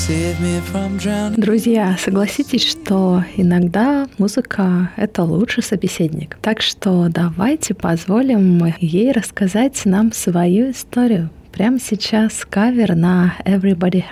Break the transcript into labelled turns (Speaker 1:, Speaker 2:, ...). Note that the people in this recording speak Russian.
Speaker 1: Друзья, согласитесь, что иногда музыка — это лучший собеседник. Так что давайте позволим ей рассказать нам свою историю. Прямо сейчас кавер на Everybody